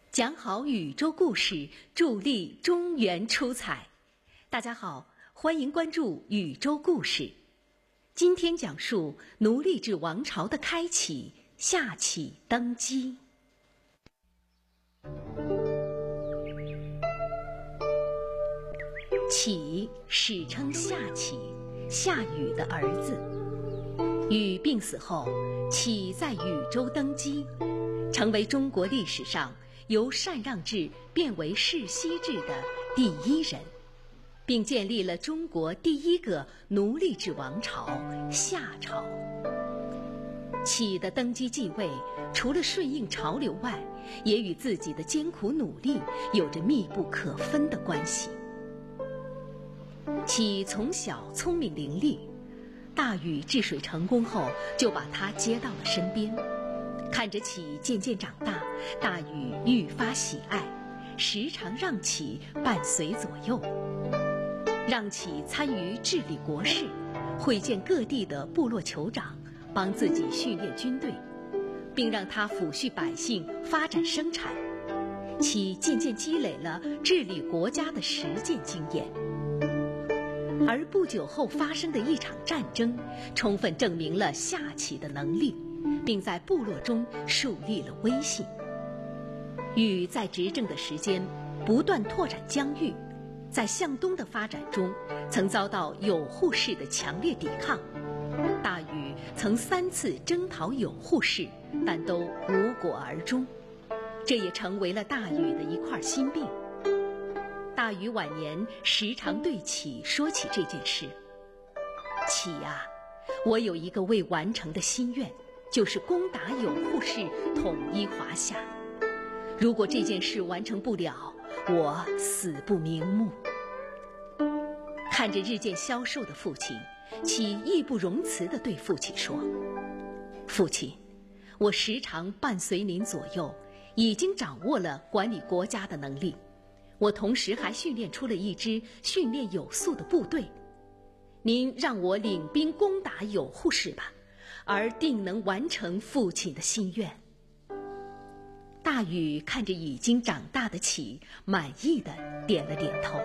讲好宇宙故事，助力中原出彩。大家好，欢迎关注宇宙故事。今天讲述奴隶制王朝的开启，夏启登基。启史称夏启，夏禹的儿子。禹病死后，启在禹州登基，成为中国历史上由禅让制变为世袭制的第一人，并建立了中国第一个奴隶制王朝夏朝。启的登基继位，除了顺应潮流外，也与自己的艰苦努力有着密不可分的关系。启从小聪明伶俐，大禹治水成功后，就把他接到了身边。看着启渐渐长大，大禹愈发喜爱，时常让启伴随左右，让启参与治理国事，会见各地的部落酋长，帮自己训练军队，并让他抚恤百姓，发展生产。启渐渐积累了治理国家的实践经验。而不久后发生的一场战争，充分证明了夏启的能力，并在部落中树立了威信。禹在执政的时间不断拓展疆域，在向东的发展中曾遭到有扈氏的强烈抵抗。大禹曾3次征讨有扈氏，但都无果而终，这也成为了大禹的一块心病。大禹晚年时常对启说起这件事。启啊，我有一个未完成的心愿，就是攻打有扈氏，统一华夏。如果这件事完成不了，我死不瞑目。看着日渐消瘦的父亲，启义不容辞地对父亲说：父亲，我时常伴随您左右，已经掌握了管理国家的能力。我同时还训练出了一支训练有素的部队，您让我领兵攻打有扈氏吧，而定能完成父亲的心愿。大禹看着已经长大的启，满意地点了点头。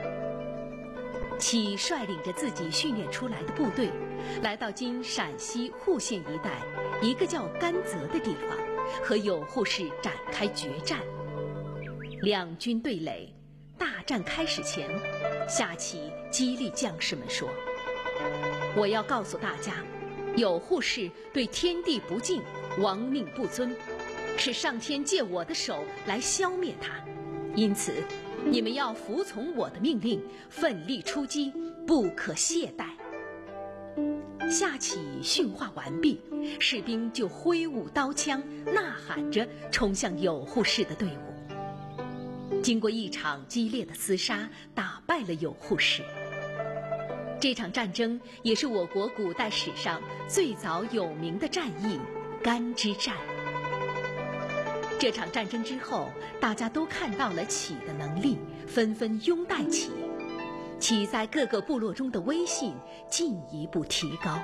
启率领着自己训练出来的部队，来到今陕西户县一带一个叫甘泽的地方，和有扈氏展开决战。两军对垒，大战开始前，夏启激励将士们说：我要告诉大家，有扈氏对天地不敬，亡命不尊，是上天借我的手来消灭他，因此你们要服从我的命令，奋力出击，不可懈怠。夏启训话完毕，士兵就挥舞刀枪，呐喊着冲向有扈氏的队伍。经过一场激烈的厮杀，打败了有扈氏。这场战争也是我国古代史上最早有名的战役——甘之战。这场战争之后，大家都看到了启的能力，纷纷拥戴启。启在各个部落中的威信进一步提高。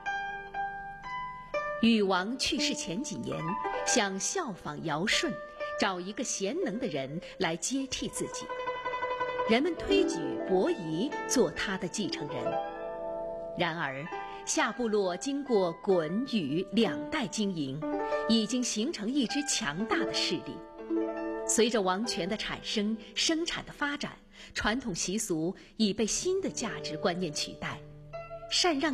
禹王去世前几年，想效仿尧舜，找一个贤能的人来接替自己。人们推举伯夷做他的继承人。然而夏部落经过鲧禹2代经营，已经形成一支强大的势力。随着王权的产生，生产的发展，传统习俗已被新的价值观念取代，禅让